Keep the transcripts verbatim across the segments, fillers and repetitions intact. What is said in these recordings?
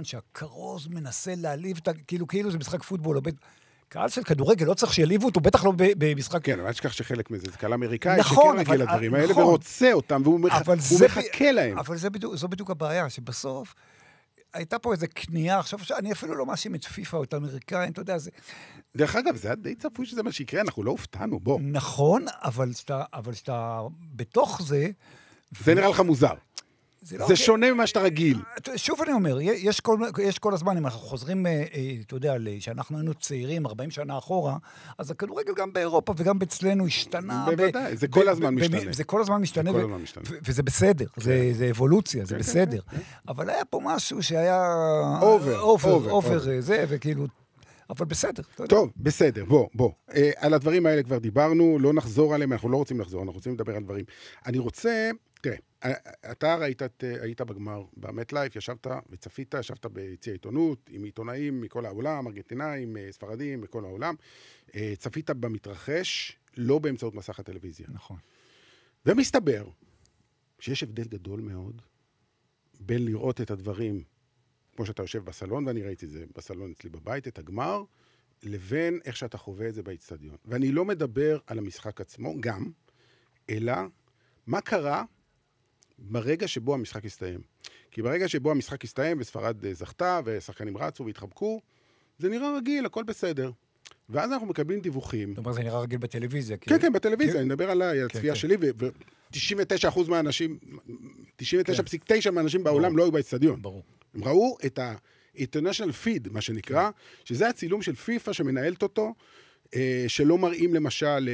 נכון שהקרוז מנסה להעליב, כאילו, כאילו זה משחק פוטבול, או קהל של כדורגל לא צריך שיעליבו אותו, בטח לא במשחק... כן, אבל אני שכח שחלק מזה, זה קהל אמריקאי, נכון, שכן רגיל לדברים האלה, ורוצה אותם, והוא מחכה להם. אבל זו בדיוק הבעיה, שבסוף הייתה פה איזו קנייה, עכשיו אני אפילו לא מאשים את פיפה או את האמריקאים, אתה יודע, זה... דרך אגב, זה די צפוי שזה מה שיקרה, אנחנו לא הופתענו, בוא. נכון, אבל שאתה בתוך זה... זה נראה לך מוזר. זה שונה ממה שאתה רגיל. שוב אני אומר, יש כל, יש כל הזמן, אם אנחנו חוזרים, אתה יודע, שאנחנו היינו צעירים ארבעים שנה אחורה, אז הכדורגל גם באירופה וגם אצלנו השתנה. בוודאי, זה כל הזמן משתנה. זה כל הזמן משתנה, וזה בסדר, זה אבולוציה, זה בסדר. אבל היה פה משהו שהיה... אובר, אובר, אובר, זה, וכאילו... אבל בסדר. טוב, בסדר, בוא, בוא. על הדברים האלה כבר דיברנו, לא נחזור עליהם, אנחנו לא רוצים לחזור, אנחנו רוצים לדבר על דברים. אני רוצה... תראה, אתה ראית, היית בגמר באמת לייב, ישבת וצפית, ישבת ביציע עיתונות, עם עיתונאים מכל העולם, ארגנטינאים, ספרדים, מכל העולם. צפית במתרחש, לא באמצעות מסך הטלוויזיה. נכון. ומסתבר שיש הבדל גדול מאוד בין לראות את הדברים, כמו שאתה יושב בסלון, ואני ראיתי את זה בסלון אצלי בבית, את הגמר, לבין איך שאתה חווה את זה באצטדיון. ואני לא מדבר על המשחק עצמו, גם, אלא מה קרה ברגע שבו המשחק הסתיים. כי ברגע שבו המשחק הסתיים, וספרד זכתה, ושחקנים רצו והתחבקו, זה נראה רגיל, הכל בסדר. ואז אנחנו מקבלים דיווחים. זאת אומרת, זה נראה רגיל בטלוויזיה. כן, כן, בטלוויזיה. אני מדבר על הצפייה שלי, ו-תשעים ותשעה אחוז מהאנשים, תשעים ותשע נקודה תשע מהאנשים בעולם לא היו באצטדיון. ברור. הם ראו את ה-International Feed, מה שנקרא, שזה הצילום של פיפה שמנהלת אותו, שלא מראים למשל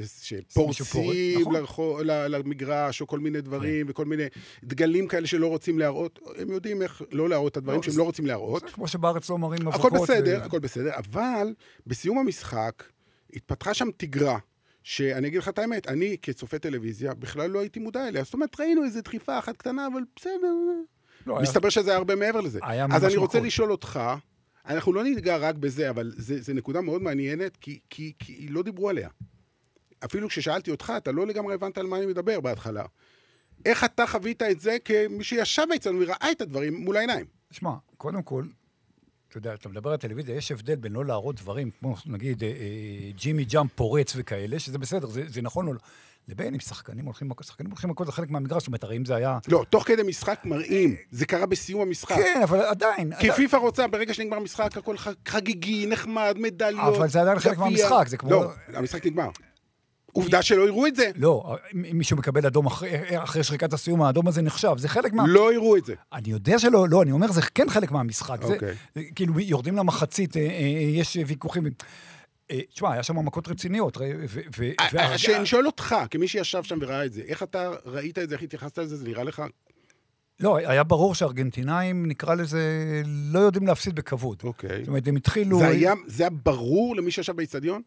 שפורצים למגרש או כל מיני דברים וכל מיני דגלים כאלה שלא רוצים להראות, הם יודעים איך לא להראות את הדברים שהם לא רוצים להראות. כמו שבארץ לא מראים אבוקות. הכל בסדר, הכל בסדר, אבל בסיום המשחק התפתחה שם תגרה, שאני אגיד לך את האמת, אני כצופה טלוויזיה בכלל לא הייתי מודע אליה, זאת אומרת ראינו איזו דחיפה אחת קטנה, אבל בסדר, מסתבר שזה היה הרבה מעבר לזה. אז אני רוצה לשאול אותך, אנחנו לא ניגע רק בזה, אבל זה, זה נקודה מאוד מעניינת, כי, כי, כי לא דיברו עליה. אפילו כששאלתי אותך, אתה לא לגמרי הבנת על מה אני מדבר בהתחלה. איך אתה חווית את זה כמי שישב אצלנו וראה את הדברים מול העיניים? תשמע, קודם כל, אתה יודע, אתה מדבר על טלוויזיה, יש הבדל בין לא להראות דברים, כמו נגיד אה, אה, ג'ימי ג'אמפ פורץ וכאלה, שזה בסדר, זה, זה נכון או לא. לבין אם שחקנים הולכים, שחקנים הולכים הכל, זה חלק מהמגרש, זאת אומרת, הרי אם זה היה... לא, תוך כדי משחק מראים, זה קרה בסיום המשחק. כן, אבל עדיין... כי פיפה רוצה, ברגע שנגמר משחק, הכל חגיגי, נחמד, מדליות... אבל זה עדיין חלק מהמשחק, זה כמו... לא, המשחק נגמר. עובדה שלא יראו את זה. לא, אם מישהו מקבל אדום אחרי שריקת הסיום, האדום הזה נחשב, זה חלק מה... לא יראו את זה. אני יודע שלא, לא, אני אומר, זה כן חלק מהמשחק. כאילו, יורדים למחצית, יש ויכוחים... תשמע, היה שם מכות רציניות. שאני שואל אותך, כמי שישב שם וראה את זה, איך אתה ראית את זה, איך התייחסת לזה, זה נראה לך? לא, היה ברור שארגנטינאים, נקרא לזה, לא יודעים להפסיד בכבוד. אוקיי. זאת אומרת, הם התחילו... זה היה ברור למי שישב באצטדיון?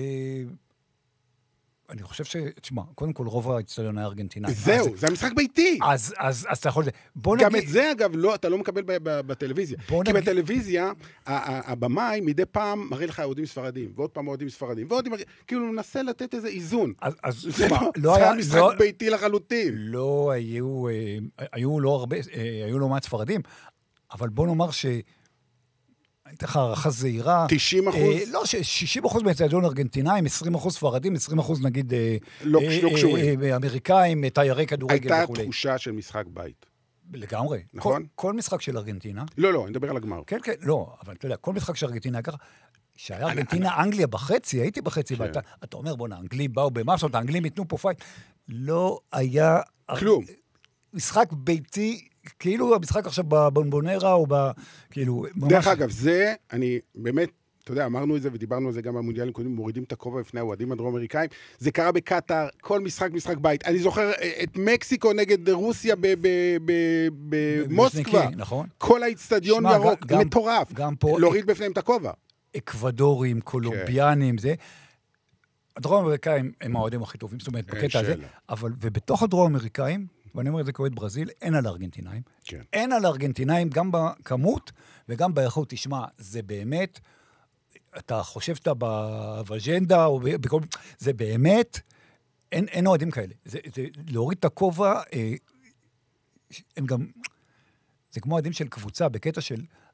אני חושב ש... תשמע, קודם כל רוב האצטדיון היה ארגנטינאי. זהו, זה המשחק ביתי. אז, אז, אז אתה יכול... גם את זה, אגב, לא, אתה לא מקבל בטלוויזיה. כי בטלוויזיה, הבמאי מדי פעם מראה לך אוהדים ספרדים, ועוד פעם אוהדים ספרדים, ועוד כאילו הוא מנסה לתת איזה איזון. אז, זה לא היה משחק ביתי לחלוטין. לא היו, היו לא הרבה, היו לא מעט ספרדים, אבל בוא נאמר ש... הייתה לך הערכה זהירה. תשעים אחוז? לא, שישים אחוז מהאצטדיון ארגנטינאים, עשרים אחוז ספרדים, עשרים אחוז נגיד... לא קשורים. אמריקאים, תיירי כדורגל וכו'. הייתה תחושה של משחק בית. לגמרי. נכון? כל משחק של ארגנטינה... לא, לא, אני מדבר על הגמר. כן, כן, לא, אבל אתה יודע, כל משחק של ארגנטינה, ככה, שהיה ארגנטינה, אנגליה בחצי, הייתי בחצי, ואתה אומר, בוא, האנגלים באו במאסות, האנגלים ייתנו פה פייט. לא היה... כלום. משחק ביתי... כאילו המשחק עכשיו בבונבונרה, או ב... כאילו... דרך אגב, זה, אני באמת, אתה יודע, אמרנו את זה ודיברנו על זה גם במונדיאלים קודמים, מורידים את הכובע בפני האוהדים הדרום-אמריקאים, זה קרה בקטר, כל משחק, משחק בית. אני זוכר את מקסיקו נגד רוסיה במוסקבה. נכון. כל האצטדיון ירוק, מטורף. גם פה... להוריד בפניהם את הכובע. אקוודורים, קולומביאנים, זה... הדרום-אמריקאים הם האוהדים הכי טובים, זאת אומרת, בקטע הזה. אבל, ובתוך הדרום-אמריקאים, ואני אומר את זה כאוהד ברזיל, אין על הארגנטינאים. כן. אין על הארגנטינאים גם בכמות וגם באיכות. תשמע, זה באמת, אתה חושב שאתה באג'נדה, או בכל... זה באמת, אין, אין אוהדים כאלה. זה, זה, להוריד את הכובע, אה, הם גם, זה כמו אוהדים של קבוצה, בקטע של,